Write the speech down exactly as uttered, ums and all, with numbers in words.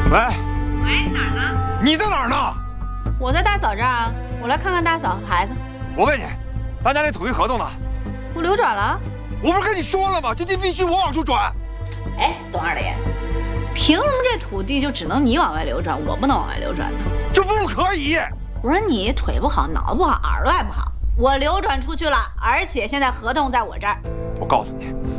喂， 喂，你哪儿呢？ 你在哪儿呢？ 我在大嫂这儿啊，我来看看大嫂和孩子。 我问你，咱家那土地合同呢？ 我流转了。 我不是跟你说了吗？这地必须我往出转。 哎，董二爷，凭什么这土地就只能你往外流转，我不能往外流转呢？ 这不可以。 我说你腿不好，脑子不好，耳朵还不好。我流转出去了，而且现在合同在我这儿。 我告诉你，